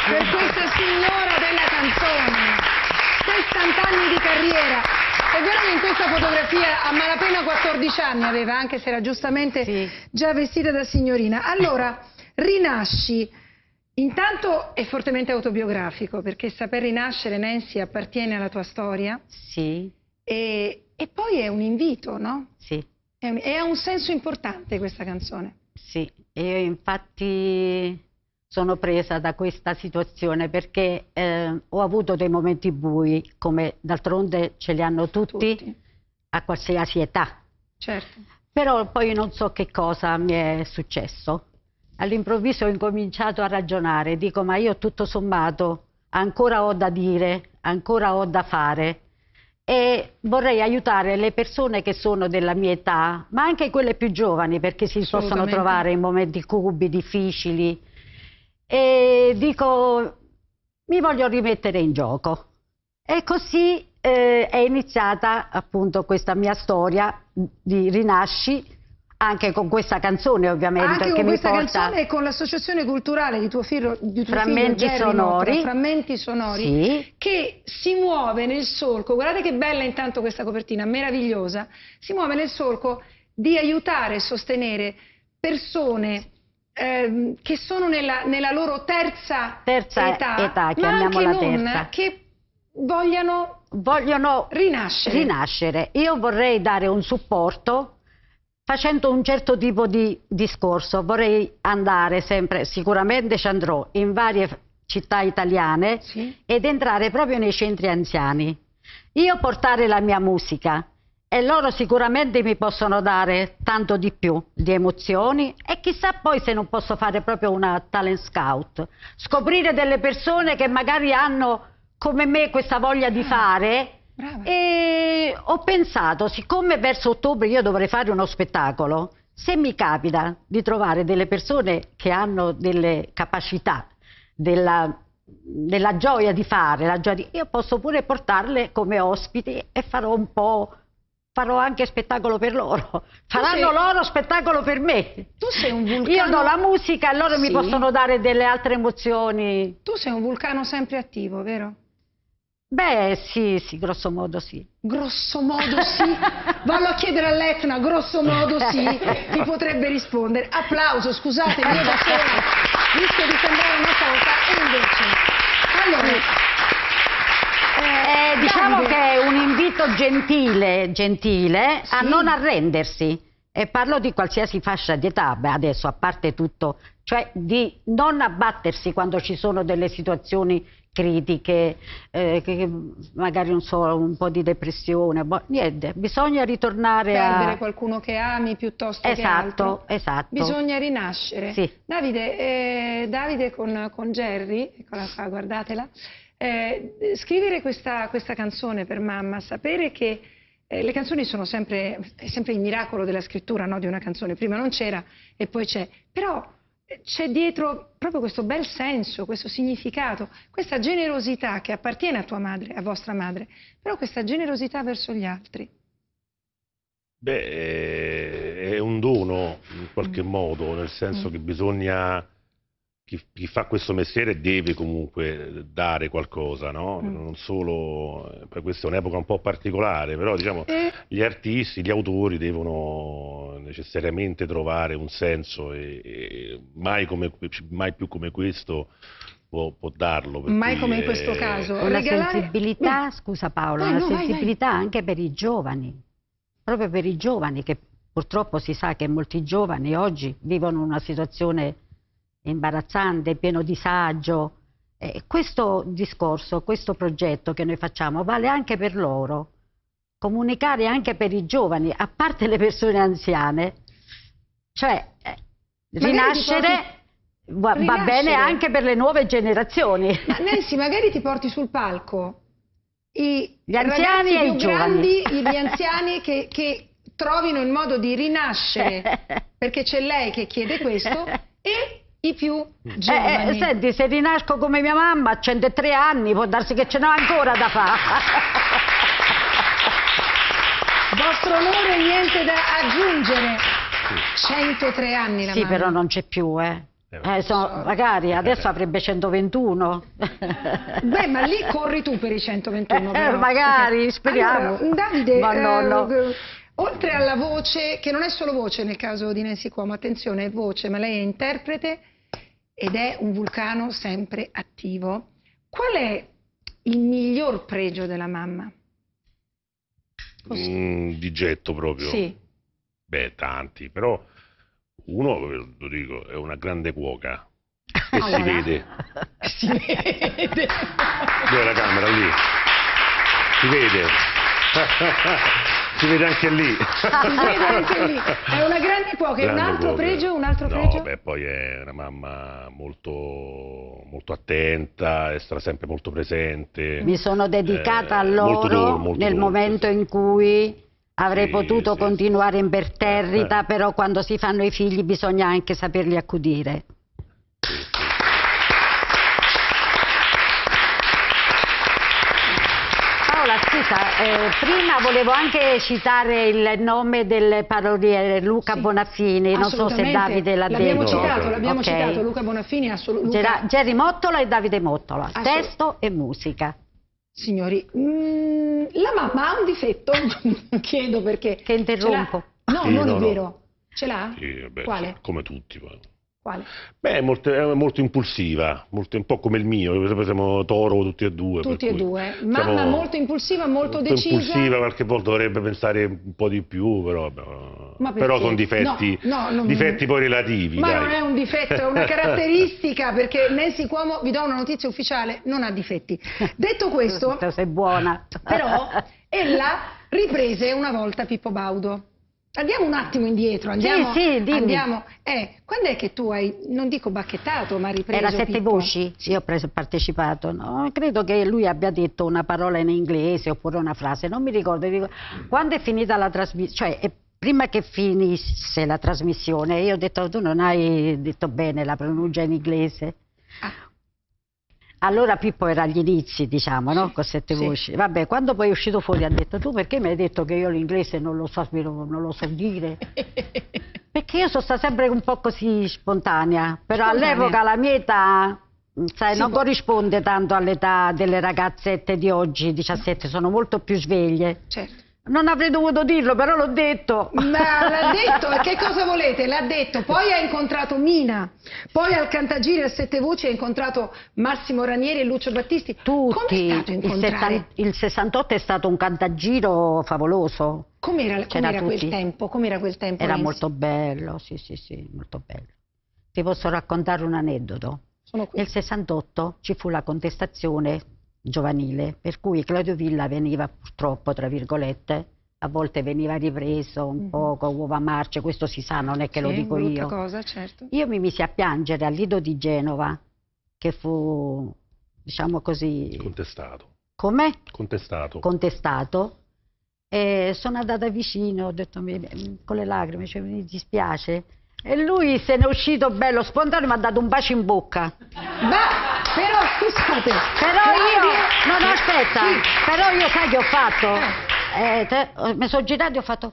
per questa signora della canzone. 60 anni di carriera. È vero che in questa fotografia a malapena 14 anni aveva, anche se era giustamente già vestita da signorina. Allora, rinasci. Intanto è fortemente autobiografico, perché Saper rinascere, Nancy, appartiene alla tua storia. Sì. E poi è un invito, no? Sì. E ha un senso importante questa canzone. Sì, io infatti sono presa da questa situazione perché ho avuto dei momenti bui, come d'altronde ce li hanno tutti, a qualsiasi età. Certo. Però poi non so che cosa mi è successo. All'improvviso ho incominciato a ragionare, dico ma io tutto sommato ancora ho da dire, ancora ho da fare e vorrei aiutare le persone che sono della mia età, ma anche quelle più giovani perché si possono trovare in momenti cupi, difficili e dico mi voglio rimettere in gioco e così è iniziata appunto questa mia storia di Rinasci. Anche con questa canzone ovviamente. Anche con questa canzone e con l'associazione culturale di tuo figlio Frammenti Sonori. Frammenti Sonori, sì. Che si muove nel solco, guardate che bella intanto questa copertina, meravigliosa, si muove nel solco di aiutare e sostenere persone che sono nella loro terza età, chiamiamola ma anche non, terza, che vogliono rinascere. Io vorrei dare un supporto facendo un certo tipo di discorso. Vorrei andare sempre, sicuramente ci andrò in varie città italiane ed entrare proprio nei centri anziani. Io portare la mia musica e loro sicuramente mi possono dare tanto di più di emozioni e chissà poi se non posso fare proprio una talent scout, scoprire delle persone che magari hanno come me questa voglia di fare. Brava. E ho pensato, siccome verso ottobre io dovrei fare uno spettacolo, se mi capita di trovare delle persone che hanno delle capacità, della gioia di fare, io posso pure portarle come ospiti e farò anche spettacolo per loro. Faranno loro spettacolo per me. Tu sei un vulcano. Io do la musica e loro mi possono dare delle altre emozioni. Tu sei un vulcano sempre attivo, vero? Beh, sì, grosso modo sì. Grosso modo sì? Vallo a chiedere all'Etna, grosso modo sì, ti potrebbe rispondere. Applauso, scusate, io da sola rischio di sembrare una cosa e invece... Allora, diciamo Davide, che è un invito gentile a non arrendersi. E parlo di qualsiasi fascia di età, adesso a parte tutto, cioè di non abbattersi quando ci sono delle situazioni critiche, che magari non so, un po' di depressione, niente, bisogna ritornare perdere qualcuno che ami piuttosto che altro. Esatto. Bisogna rinascere. Sì. Davide con Jerry, eccola qua, guardatela, scrivere questa canzone per mamma, sapere che le canzoni sono sempre il miracolo della scrittura, no? Di una canzone, prima non c'era e poi c'è, però c'è dietro proprio questo bel senso, questo significato, questa generosità che appartiene a tua madre, a vostra madre, però questa generosità verso gli altri. Beh, è un dono in qualche modo, nel senso che bisogna... Chi fa questo mestiere deve comunque dare qualcosa, no? Non solo, questa è un'epoca un po' particolare, però diciamo gli artisti, gli autori devono necessariamente trovare un senso e mai più come questo può darlo. Mai come in questo caso. Una sensibilità, scusa Paola, una sensibilità anche per i giovani, proprio per i giovani, che purtroppo si sa che molti giovani oggi vivono una situazione imbarazzante, pieno disagio. Questo discorso, questo progetto che noi facciamo vale anche per loro. Comunicare anche per i giovani, a parte le persone anziane, cioè rinascere va bene anche per le nuove generazioni. Ma Nancy, magari ti porti sul palco gli anziani e i giovani, gli anziani che trovino il modo di rinascere, perché c'è lei che chiede questo, e i più giovani. Senti, se rinasco come mia mamma a 103 anni può darsi che ce n'ho ancora da fare. Vostro onore, niente da aggiungere. 103 anni la mamma. Sì, però non c'è più, Magari adesso avrebbe 121. Beh, ma lì corri tu per i 121 però. Magari, speriamo. Allora, Davide, ma no. oltre alla voce, che non è solo voce nel caso di Nancy Cuomo, attenzione, è voce, ma lei è interprete ed è un vulcano sempre attivo. Qual è il miglior pregio della mamma? Di getto proprio? Sì. Beh, tanti, però uno, lo dico, è una grande cuoca. E si vede. Si vede. Dove è la camera? Lì. Si vede. Si vede anche lì. Si vede anche lì. È una grande cuoca. E un altro pregio? Un altro pregio? No, beh, poi è una mamma molto, molto attenta, e sarà sempre molto presente. Mi sono dedicata a loro nel momento in cui avrei potuto continuare imperterrita, però quando si fanno i figli bisogna anche saperli accudire. Paola, scusa, prima volevo anche citare il nome del paroliere Luca Bonaffini, non so se Davide l'ha detto. L'abbiamo citato, Luca Bonaffini, assolutamente. Gerry Mottola e Davide Mottola, testo e musica. Signori, la mamma ha un difetto, chiedo perché... Che interrompo. No, sì, non è vero. Ce l'ha? Sì, vabbè, quale? Sì, come tutti poi. Quale? Beh, è molto impulsiva, un po' come il mio, siamo toro tutti e due. Tutti e due. Mamma molto impulsiva, molto decisa. Impulsiva, qualche volta dovrebbe pensare un po' di più, però con difetti, difetti poi relativi. Ma dai. Non è un difetto, è una caratteristica, perché Nancy Cuomo, vi do una notizia ufficiale, non ha difetti. Detto questo, sei buona. Però ella riprese una volta Pippo Baudo. Andiamo un attimo indietro, andiamo. Quando è che tu hai, non dico bacchettato, ma ripreso Era Sette Pippo? Voci, io ho partecipato, no? Credo che lui abbia detto una parola in inglese oppure una frase, non mi ricordo. Quando è finita la trasmissione, cioè prima che finisse la trasmissione, io ho detto: tu non hai detto bene la pronuncia in inglese. Allora Pippo era agli inizi, diciamo, no? Con Sette Voci. Vabbè, quando poi è uscito fuori ha detto: tu perché mi hai detto che io l'inglese non lo so dire? Perché io sono stata sempre un po' così spontanea, però all'epoca la mia età, sai, non corrisponde tanto all'età delle ragazzette di oggi, 17, sono molto più sveglie. Certo. Non avrei dovuto dirlo, però l'ho detto. Ma l'ha detto, e che cosa volete? L'ha detto. Poi ha incontrato Mina, poi al Cantagiri a Sette Voci ha incontrato Massimo Ranieri e Lucio Battisti. Tutti. Com'è stato incontrare? Il 68 è stato un cantagiro favoloso. Com'era quel tempo? Era Nancy? molto bello, sì, molto bello. Ti posso raccontare un aneddoto. Nel 68 ci fu la contestazione giovanile, per cui Claudio Villa veniva purtroppo, tra virgolette, a volte veniva ripreso un po' con uova marce, questo si sa, non è che lo dico io. Cosa, certo. Io mi misi a piangere al Lido di Genova, che fu, diciamo così... Contestato. Come? Contestato. Contestato. E sono andata vicino, ho detto con le lacrime, cioè, mi dispiace. E lui se n'è uscito bello spontaneo, mi ha dato un bacio in bocca. Però scusate, no, aspetta, però io sai che ho fatto? Mi sono girato e ho fatto...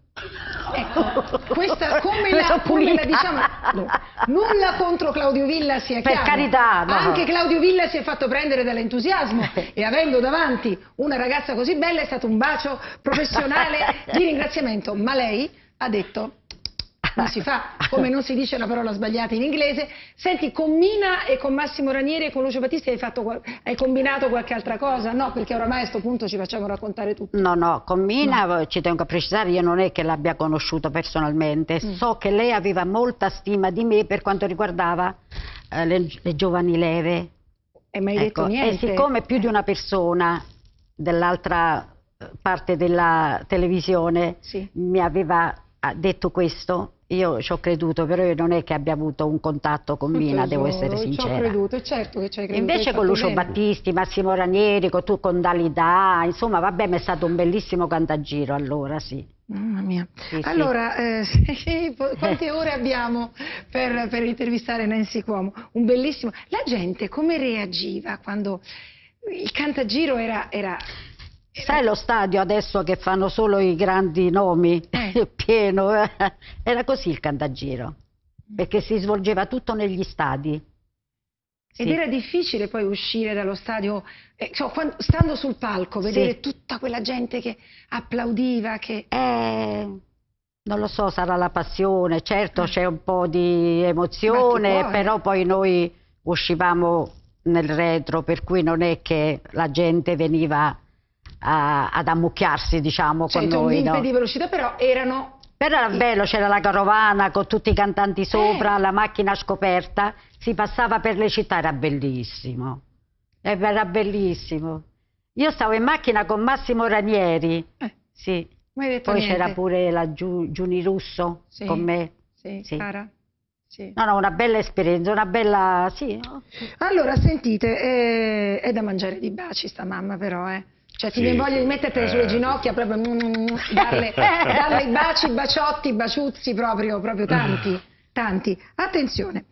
Ecco, questa come la diciamo, nulla contro Claudio Villa, sia chiaro. Per carità, no. Anche Claudio Villa si è fatto prendere dall'entusiasmo e avendo davanti una ragazza così bella è stato un bacio professionale di ringraziamento, ma lei ha detto: non si fa, come non si dice la parola sbagliata in inglese. Senti, con Mina e con Massimo Ranieri e con Lucio Battisti hai combinato qualche altra cosa? No, perché oramai a questo punto ci facciamo raccontare tutto. No, con Mina ci tengo a precisare, io non è che l'abbia conosciuto personalmente, so che lei aveva molta stima di me per quanto riguardava le giovani leve. E mai detto niente? E siccome più di una persona dell'altra parte della televisione mi aveva detto questo, io ci ho creduto, però io non è che abbia avuto un contatto con Mina, devo essere sincera. Ci ho creduto, certo che ci hai creduto. Invece con Lucio Battisti, Massimo Ranieri, con Dalida, insomma, vabbè, mi è stato un bellissimo cantagiro allora, sì. Mamma mia. Allora, quante ore abbiamo per intervistare Nancy Cuomo? Un bellissimo... La gente come reagiva quando il cantagiro era... Sai lo stadio adesso che fanno solo i grandi nomi, pieno, era così il cantagiro. perché si svolgeva tutto negli stadi. Ed era difficile poi uscire dallo stadio, stando sul palco, vedere tutta quella gente che applaudiva, che... Non lo so, sarà la passione, certo c'è un po' di emozione, però poi noi uscivamo nel retro, per cui non è che la gente veniva ad ammucchiarsi, diciamo, con noi. Un impedì velocità, però erano... Però era bello, c'era la carovana con tutti i cantanti sopra, la macchina scoperta, si passava per le città, era bellissimo. Era bellissimo. Io stavo in macchina con Massimo Ranieri, sì. Poi c'era pure la Giuni Russo con me. Sì. Cara. Sì. No, una bella esperienza, una bella... Sì. Allora, sentite, è da mangiare di baci sta mamma però, Cioè ti viene voglia di mettertele sulle ginocchia, proprio darle i baci, baciotti, baciuzzi, proprio tanti. Attenzione,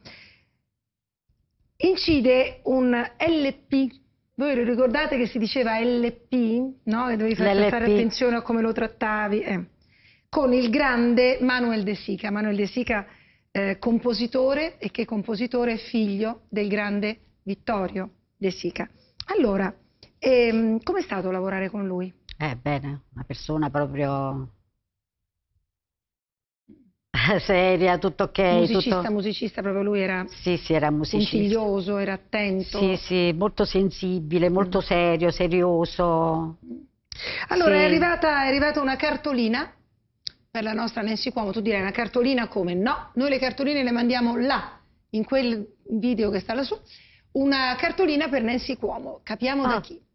incide un LP. Voi ricordate che si diceva LP, no? E dovevi fare attenzione a come lo trattavi. Con il grande Manuel De Sica. Manuel De Sica, compositore, e che compositore è figlio del grande Vittorio De Sica. Allora, com'è stato lavorare con lui? Bene, una persona proprio seria, tutto ok. Musicista proprio lui era... Sì, era musicista. Puntiglioso, era attento. Sì, molto sensibile, molto serio, serioso. Allora è arrivata una cartolina per la nostra Nancy Cuomo. Tu direi una cartolina come? No, noi le cartoline le mandiamo là, in quel video che sta lassù. Una cartolina per Nancy Cuomo. Capiamo da chi.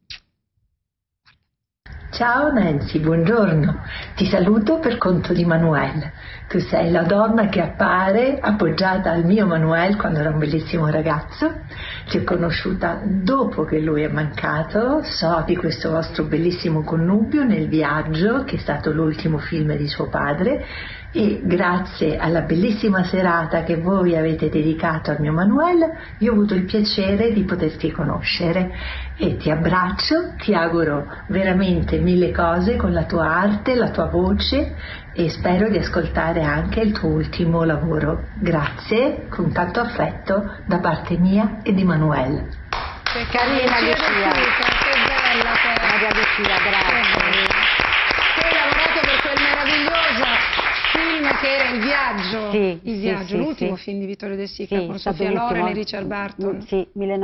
Ciao Nancy, buongiorno. Ti saluto per conto di Manuel. Tu sei la donna che appare appoggiata al mio Manuel quando era un bellissimo ragazzo. Ti ho conosciuta dopo che lui è mancato. So di questo vostro bellissimo connubio nel Viaggio, che è stato l'ultimo film di suo padre. E grazie alla bellissima serata che voi avete dedicato al mio Manuel, io ho avuto il piacere di poterti conoscere e ti abbraccio, ti auguro veramente mille cose con la tua arte, la tua voce e spero di ascoltare anche il tuo ultimo lavoro. Grazie, con tanto affetto da parte mia e di Manuel. Che carina Lucia, che bella Maria Lucia, grazie. Tu hai lavorato per quel meraviglioso film che era Il Viaggio, Il Viaggio, l'ultimo film di Vittorio De Sica con Sofia Loren e Richard Burton. Sì,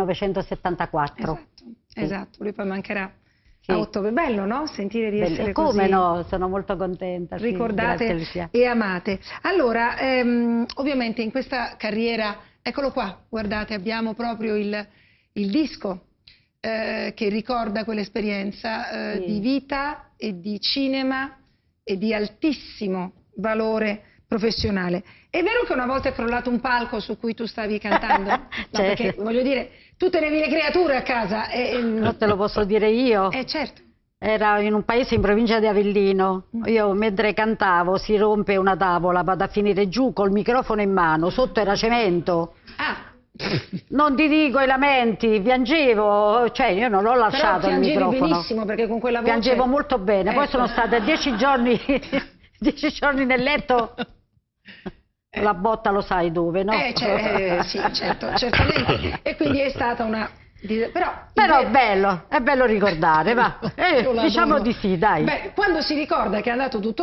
1974. Esatto, lui poi mancherà a ottobre. Bello, no? Sentire di essere così. Come no? Sono molto contenta. Ricordate e amate. Allora, ovviamente in questa carriera, eccolo qua, guardate, abbiamo proprio il disco che ricorda quell'esperienza di vita e di cinema e di altissimo valore professionale. È vero che una volta è crollato un palco su cui tu stavi cantando? No, perché voglio dire, tu tenevi le creature a casa. Non te lo posso dire io. Certo. Era in un paese in provincia di Avellino. Io mentre cantavo si rompe una tavola, vado a finire giù col microfono in mano, sotto era cemento. Non ti dico i lamenti, piangevo, cioè io non l'ho lasciato il microfono. Piangevi benissimo perché con quella voce... Piangevo molto bene, poi sono state 10 giorni... 10 giorni nel letto, la botta lo sai dove, no? Sì, certo, certamente. E quindi è stata una... Però è bello ricordare, va. Diciamo di sì, dai. Quando si ricorda che è andato tutto